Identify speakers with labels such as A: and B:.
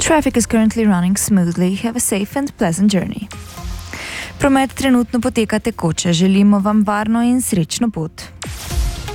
A: Traffic is currently running smoothly. Have a safe and pleasant journey. Promet trenutno poteka tekoče. Želimo vam varno in srečno pot.